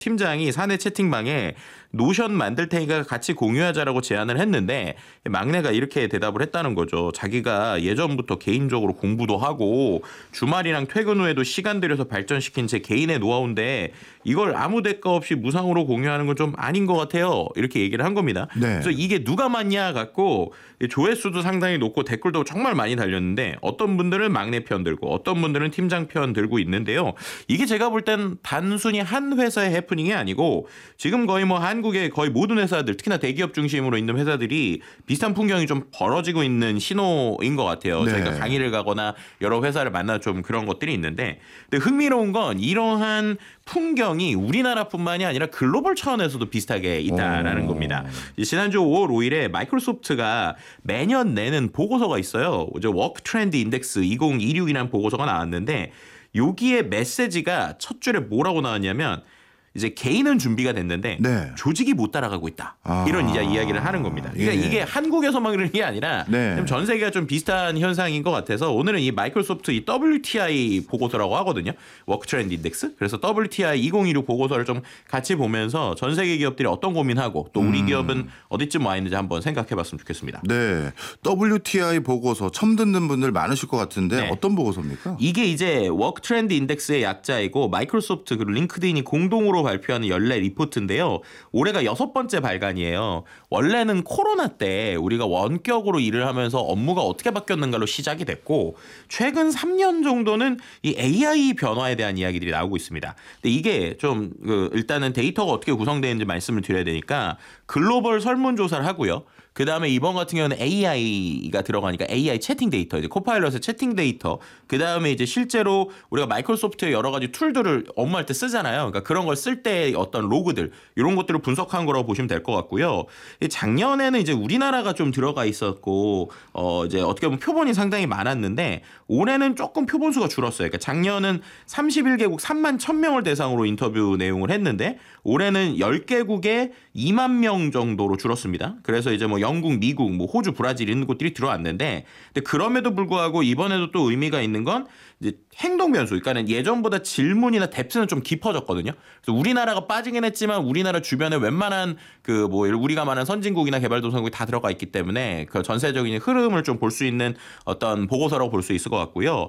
팀장이 사내 채팅방에 노션 만들 테니까 같이 공유하자라고 제안을 했는데 막내가 이렇게 대답을 했다는 거죠. 자기가 예전부터 개인적으로 공부도 하고 주말이랑 퇴근 후에도 시간 들여서 발전시킨 제 개인의 노하우인데 이걸 아무 대가 없이 무상으로 공유하는 건 좀 아닌 것 같아요. 이렇게 얘기를 한 겁니다. 네. 그래서 이게 누가 맞냐 갖고 조회수도 상당히 높고 댓글도 정말 많이 달렸는데 어떤 분들은 막내 편 들고 어떤 분들은 팀장 편 들고 있는데요. 이게 제가 볼 땐 단순히 한 회사의 해프닝이 아니고 지금 거의 뭐 한국의 거의 모든 회사들 특히나 대기업 중심으로 있는 회사들이 비슷한 풍경이 좀 벌어지고 있는 신호인 것 같아요. 네. 저희가 강의를 가거나 여러 회사를 만나 좀 그런 것들이 있는데 근데 흥미로운 건 이러한 풍경이 우리나라뿐만이 아니라 글로벌 차원에서도 비슷하게 있다라는 겁니다. 지난주 5월 5일에 마이크로소프트가 매년 내는 보고서가 있어요. 워크 트렌드 인덱스 2026이라는 보고서가 나왔는데 여기에 메시지가 첫 줄에 뭐라고 나왔냐면 이제 개인은 준비가 됐는데 네. 조직이 못 따라가고 있다. 이런 이제 이야기를 하는 겁니다. 그러니까 예. 이게 한국에서만 그런 게 아니라 네. 전 세계가 좀 비슷한 현상인 것 같아서 오늘은 이 마이크로소프트 이 WTI 보고서라고 하거든요. 워크 트렌드 인덱스. 그래서 WTI 2026 보고서를 좀 같이 보면서 전 세계 기업들이 어떤 고민하고 또 우리 기업은 어디쯤 와 있는지 한번 생각해 봤으면 좋겠습니다. 네. WTI 보고서 처음 듣는 분들 많으실 것 같은데 네. 어떤 보고서입니까? 이게 이제 워크 트렌드 인덱스의 약자이고 마이크로소프트 그리고 링크드인이 공동으로 발표하는 연례 리포트인데요. 올해가 6번째 발간이에요. 원래는 코로나 때 우리가 원격으로 일을 하면서 업무가 어떻게 바뀌었는가로 시작이 됐고 최근 3년 정도는 이 AI 변화에 대한 이야기들이 나오고 있습니다. 근데 이게 좀 일단은 데이터가 어떻게 구성되는지 말씀을 드려야 되니까 글로벌 설문조사를 하고요. 그 다음에 이번 같은 경우는 AI가 들어가니까 AI 채팅 데이터, 이제 코파일럿의 채팅 데이터, 그 다음에 이제 실제로 우리가 마이크로소프트의 여러 가지 툴들을 업무할 때 쓰잖아요. 그러니까 그런 걸 쓸 때 어떤 로그들, 이런 것들을 분석한 거라고 보시면 될 것 같고요. 작년에는 이제 우리나라가 좀 들어가 있었고, 이제 어떻게 보면 표본이 상당히 많았는데, 올해는 조금 표본수가 줄었어요. 그러니까 작년은 31개국 3만 1,000명을 대상으로 인터뷰 내용을 했는데, 올해는 10개국에 2만 명 정도로 줄었습니다. 그래서 이제 뭐 영국, 미국, 뭐 호주, 브라질 이런 곳들이 들어왔는데 근데 그럼에도 불구하고 이번에도 또 의미가 있는 건 이제 행동 변수. 그러니까는 예전보다 질문이나 뎁스는 좀 깊어졌거든요. 그래서 우리나라가 빠지긴 했지만 우리나라 주변에 웬만한 그 뭐 우리가 말하는 선진국이나 개발도상국이 다 들어가 있기 때문에 그 전세적인 흐름을 좀 볼 수 있는 어떤 보고서라고 볼 수 있을 것 같고요.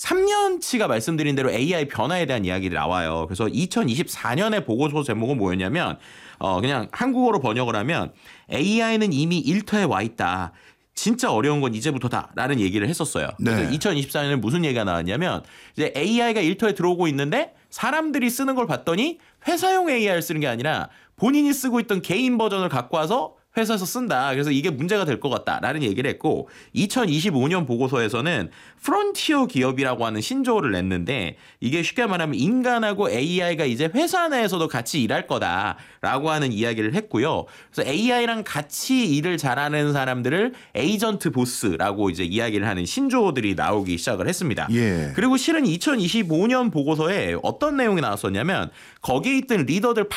3년치가 말씀드린 대로 AI 변화에 대한 이야기들이 나와요. 그래서 2024년의 보고서 제목은 뭐였냐면 그냥 한국어로 번역을 하면 AI는 이미 일터에 와 있다. 진짜 어려운 건 이제부터다라는 얘기를 했었어요. 그래서 네. 2024년에 무슨 얘기가 나왔냐면 이제 AI가 일터에 들어오고 있는데 사람들이 쓰는 걸 봤더니 회사용 AI를 쓰는 게 아니라 본인이 쓰고 있던 개인 버전을 갖고 와서 회사에서 쓴다. 그래서 이게 문제가 될 것 같다라는 얘기를 했고 2025년 보고서에서는 프론티어 기업이라고 하는 신조어를 냈는데 이게 쉽게 말하면 인간하고 AI가 이제 회사 내에서도 같이 일할 거다라고 하는 이야기를 했고요. 그래서 AI랑 같이 일을 잘하는 사람들을 에이전트 보스라고 이제 이야기를 하는 신조어들이 나오기 시작을 했습니다. 예. 그리고 실은 2025년 보고서에 어떤 내용이 나왔었냐면 거기에 있던 리더들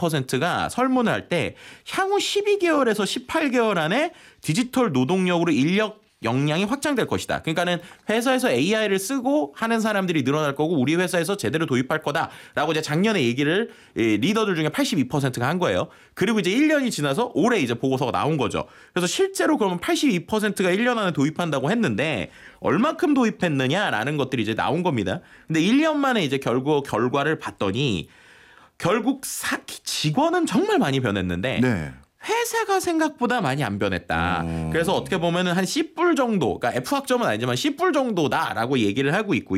82%가 설문을 할 때 향후 12개월에서 18개월 안에 디지털 노동력으로 인력 역량이 확장될 것이다. 그러니까는 회사에서 AI를 쓰고 하는 사람들이 늘어날 거고 우리 회사에서 제대로 도입할 거다라고 이제 작년에 얘기를 리더들 중에 82%가 한 거예요. 그리고 이제 1년이 지나서 올해 이제 보고서가 나온 거죠. 그래서 실제로 그러면 82%가 1년 안에 도입한다고 했는데 얼마큼 도입했느냐라는 것들이 이제 나온 겁니다. 근데 1년 만에 이제 결과를 봤더니 결국 직원은 정말 많이 변했는데 네. 회사가 생각보다 많이 안 변했다. 그래서 어떻게 보면은 한 10불 정도, 그러니까 F학점은 아니지만 10불 정도다라고 얘기를 하고 있고요.